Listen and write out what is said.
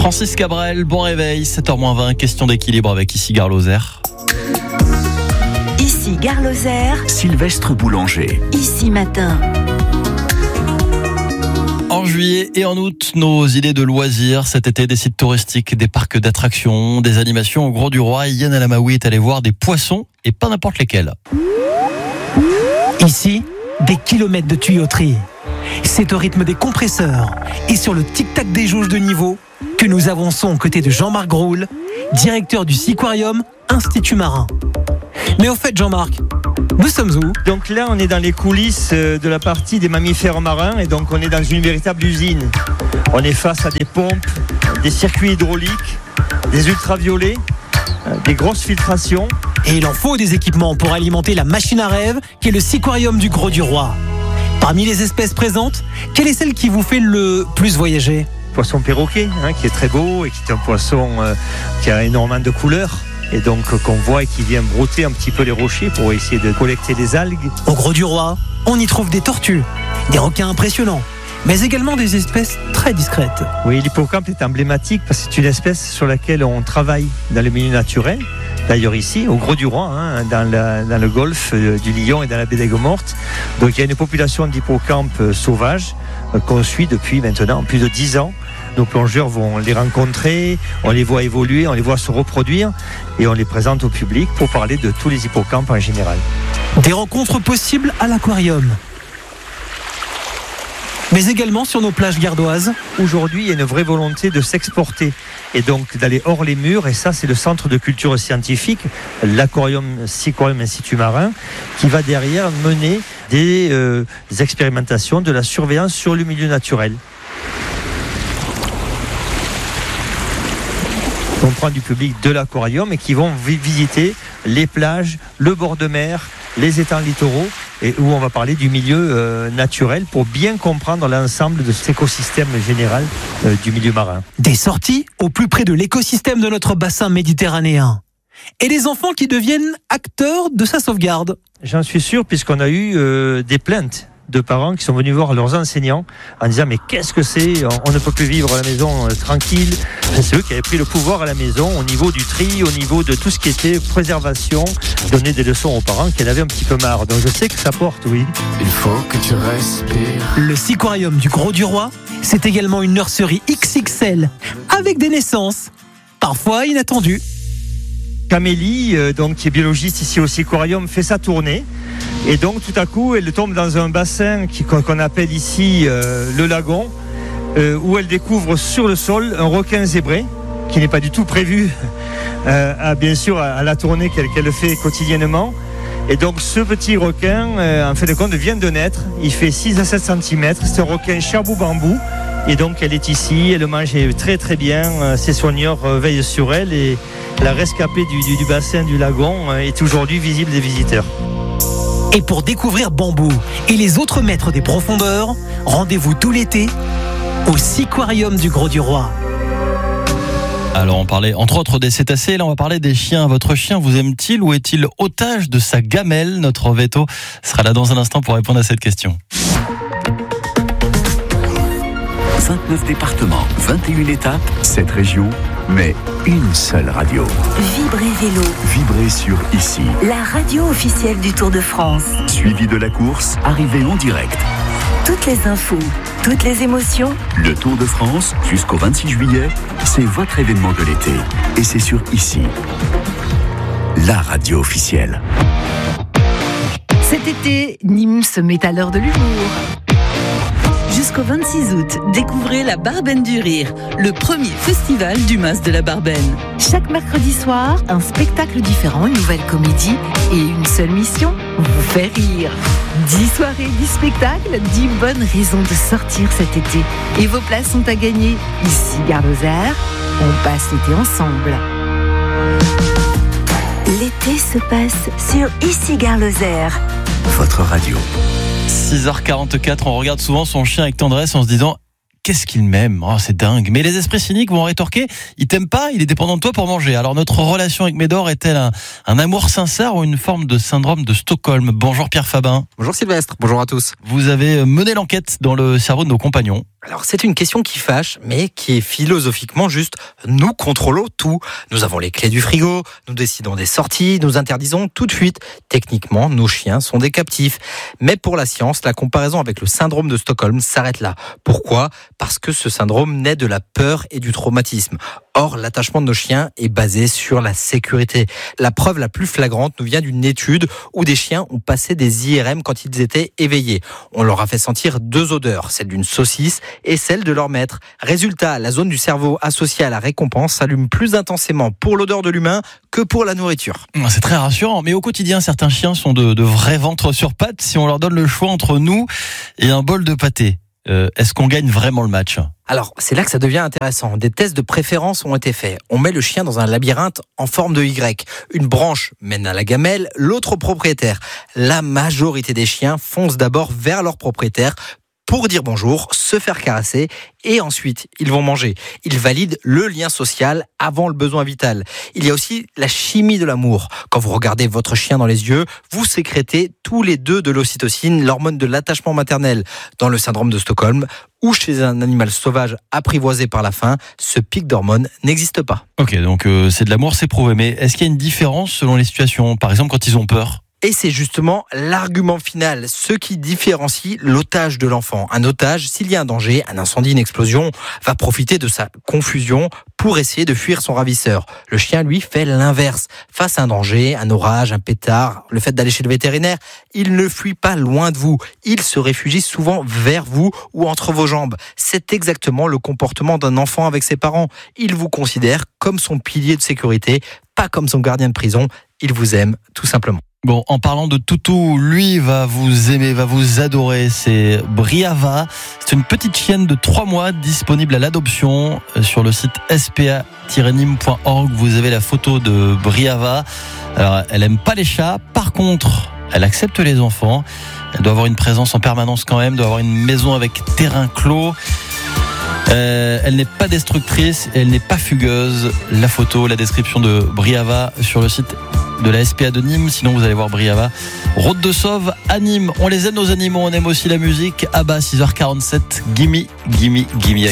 Francis Cabrel, bon réveil, 7h-20, question d'équilibre avec ici Gare Lozère. Ici Gare Lozère, Sylvestre Boulanger. Ici Matin. En juillet et en août, nos idées de loisirs cet été, des sites touristiques, des parcs d'attractions, des animations au Gros du Roi. Yann Alamaoui est allé voir des poissons et pas n'importe lesquels. Ici, des kilomètres de tuyauterie. C'est au rythme des compresseurs et sur le tic-tac des jauges de niveau que nous avançons aux côtés de Jean-Marc Groul, directeur du Seaquarium Institut Marin. Mais au fait, Jean-Marc, nous sommes où ? Donc là, on est dans les coulisses de la partie des mammifères marins et donc on est dans une véritable usine. On est face à des pompes, des circuits hydrauliques, des ultraviolets, des grosses filtrations. Et il en faut des équipements pour alimenter la machine à rêve qui est le Seaquarium du Gros du Roi. Parmi les espèces présentes, quelle est celle qui vous fait le plus voyager ? Poisson perroquet, qui est très beau et qui est un poisson qui a énormément de couleurs. Et donc qu'on voit et qui vient brouter un petit peu les rochers pour essayer de collecter des algues. Au Gros du Roi, on y trouve des tortues, des requins impressionnants, mais également des espèces très discrètes. Oui, l'hippocampe est emblématique parce que c'est une espèce sur laquelle on travaille dans le milieu naturel. D'ailleurs ici, au Gros du Roi, dans le golfe du Lion et dans la baie d'Aigues Mortes. Donc il y a une population d'hippocampes sauvages qu'on suit depuis maintenant plus de 10 ans. Nos plongeurs vont les rencontrer, on les voit évoluer, on les voit se reproduire et on les présente au public pour parler de tous les hippocampes en général. Des rencontres possibles à l'aquarium, mais également sur nos plages gardoises. Aujourd'hui, il y a une vraie volonté de s'exporter et donc d'aller hors les murs. Et ça, c'est le centre de culture scientifique, l'aquarium Seaquarium Institut Marin, qui va derrière mener des expérimentations, de la surveillance sur le milieu naturel. On prend du public de l'aquarium et qui vont visiter les plages, le bord de mer, les étangs littoraux et où on va parler du milieu naturel pour bien comprendre l'ensemble de cet écosystème général du milieu marin. Des sorties au plus près de l'écosystème de notre bassin méditerranéen. Et des enfants qui deviennent acteurs de sa sauvegarde. J'en suis sûr puisqu'on a eu des plaintes de parents qui sont venus voir leurs enseignants en disant mais qu'est-ce que c'est, on ne peut plus vivre à la maison tranquille. C'est eux qui avaient pris le pouvoir à la maison au niveau du tri, au niveau de tout ce qui était préservation, donner des leçons aux parents qui en avaient un petit peu marre. Donc je sais que ça porte, oui. Il faut que tu respires. Le Seaquarium du Gros du Roi, c'est également une nurserie XXL avec des naissances, parfois inattendues. Camélie, donc, qui est biologiste ici au Seaquarium, fait sa tournée. Et donc tout à coup elle tombe dans un bassin qu'on appelle ici le lagon, où elle découvre sur le sol un requin zébré qui n'est pas du tout prévu bien sûr à la tournée qu'elle fait quotidiennement. Et donc ce petit requin en fin de compte vient de naître, il fait 6 à 7 cm, c'est un requin chabou-bambou. Et donc elle est ici, elle mange très très bien, ses soigneurs veillent sur elle et la rescapée du bassin du lagon est aujourd'hui visible des visiteurs. Et pour découvrir Bambou et les autres maîtres des profondeurs, rendez-vous tout l'été au Seaquarium du Gros du Roi. Alors on parlait entre autres des cétacés, là on va parler des chiens. Votre chien vous aime-t-il ou est-il otage de sa gamelle ? Notre veto sera là dans un instant pour répondre à cette question. 29 départements, 21 étapes, 7 régions, mais une seule radio. Vibrez Vélo, Vibrez sur Ici. la radio officielle du Tour de France. Suivi de la course, arrivée en direct. Toutes les infos, toutes les émotions. Le Tour de France, jusqu'au 26 juillet, c'est votre événement de l'été. Et c'est sur Ici. La radio officielle. Cet été, Nîmes se met à l'heure de l'humour. Jusqu'au 26 août, découvrez la Barbaine du Rire, le premier festival du Mas de la Barbaine. Chaque mercredi soir, un spectacle différent, une nouvelle comédie et une seule mission, vous faire rire. 10 soirées, 10 spectacles, 10 bonnes raisons de sortir cet été. Et vos places sont à gagner. Ici, Gare Lozère, on passe l'été ensemble. L'été se passe sur Ici Gare Lozère. Votre radio. 6h44, on regarde souvent son chien avec tendresse en se disant qu'est-ce qu'il m'aime, oh, c'est dingue. Mais les esprits cyniques vont rétorquer, il t'aime pas, il est dépendant de toi pour manger. Alors notre relation avec Médor est-elle un amour sincère ou une forme de syndrome de Stockholm ? Bonjour Pierre Fabin. Bonjour Sylvestre, bonjour à tous. Vous avez mené l'enquête dans le cerveau de nos compagnons. Alors c'est une question qui fâche, mais qui est philosophiquement juste. Nous contrôlons tout. Nous avons les clés du frigo, nous décidons des sorties, nous interdisons tout de suite. Techniquement, nos chiens sont des captifs. Mais pour la science, la comparaison avec le syndrome de Stockholm s'arrête là. Pourquoi ? Parce que ce syndrome naît de la peur et du traumatisme. Or, l'attachement de nos chiens est basé sur la sécurité. La preuve la plus flagrante nous vient d'une étude où des chiens ont passé des IRM quand ils étaient éveillés. On leur a fait sentir 2 odeurs, celle d'une saucisse et celle de leur maître. Résultat, la zone du cerveau associée à la récompense s'allume plus intensément pour l'odeur de l'humain que pour la nourriture. C'est très rassurant, mais au quotidien, certains chiens sont de vrais ventres sur pattes si on leur donne le choix entre nous et un bol de pâté. Est-ce qu'on gagne vraiment le match ? Alors, c'est là que ça devient intéressant. Des tests de préférence ont été faits. On met le chien dans un labyrinthe en forme de Y. Une branche mène à la gamelle, l'autre au propriétaire. La majorité des chiens foncent d'abord vers leur propriétaire pour dire bonjour, se faire caresser et ensuite ils vont manger. Ils valident le lien social avant le besoin vital. Il y a aussi la chimie de l'amour. Quand vous regardez votre chien dans les yeux, vous sécrétez tous les deux de l'ocytocine, l'hormone de l'attachement maternel. Dans le syndrome de Stockholm ou chez un animal sauvage apprivoisé par la faim, ce pic d'hormones n'existe pas. Ok, donc c'est de l'amour, c'est prouvé. Mais est-ce qu'il y a une différence selon les situations ? Par exemple, quand ils ont peur ? Et c'est justement l'argument final, ce qui différencie l'otage de l'enfant. Un otage, s'il y a un danger, un incendie, une explosion, va profiter de sa confusion pour essayer de fuir son ravisseur. Le chien, lui, fait l'inverse. Face à un danger, un orage, un pétard, le fait d'aller chez le vétérinaire, il ne fuit pas loin de vous. Il se réfugie souvent vers vous ou entre vos jambes. C'est exactement le comportement d'un enfant avec ses parents. Il vous considère comme son pilier de sécurité, pas comme son gardien de prison. Il vous aime, tout simplement. Bon, en parlant de toutou, lui va vous aimer, va vous adorer. C'est Briava. C'est une petite chienne de 3 mois disponible à l'adoption sur le site spa-nîmes.org. Vous avez la photo de Briava. Alors, elle aime pas les chats. Par contre, elle accepte les enfants. Elle doit avoir une présence en permanence quand même, doit avoir une maison avec terrain clos. Elle n'est pas destructrice, elle n'est pas fugueuse. La photo, la description de Briava sur le site de la SPA de Nîmes. Sinon, vous allez voir Briava, Route de Sauve à Nîmes. On les aime nos animaux, on aime aussi la musique. Ah bah, 6h47, gimme.